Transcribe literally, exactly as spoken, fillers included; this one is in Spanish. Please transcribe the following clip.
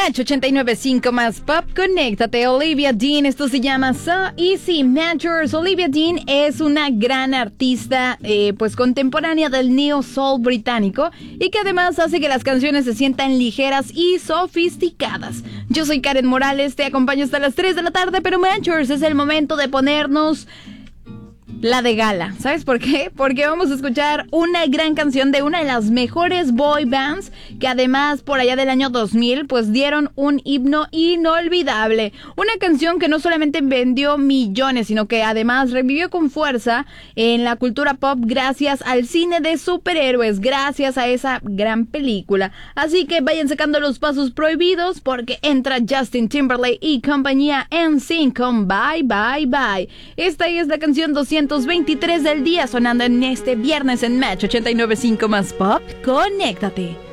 Match ochenta y nueve punto cinco más Pop, conéctate. Olivia Dean, esto se llama So Easy Matchers. Olivia Dean es una gran artista eh, pues contemporánea del neo soul británico y que además hace que las canciones se sientan ligeras y sofisticadas. Yo soy Karen Morales, te acompaño hasta las tres de la tarde, pero Matchers, es el momento de ponernos la de gala. ¿Sabes por qué? Porque vamos a escuchar una gran canción de una de las mejores boy bands que además por allá del año dos mil pues dieron un himno inolvidable. Una canción que no solamente vendió millones, sino que además revivió con fuerza en la cultura pop gracias al cine de superhéroes, gracias a esa gran película. Así que vayan sacando los pasos prohibidos porque entra Justin Timberlake y compañía N Sync con Bye Bye Bye. Esta es la canción doscientos veintitrés del día sonando en este viernes en Match ochenta y nueve punto cinco más Pop. Conéctate.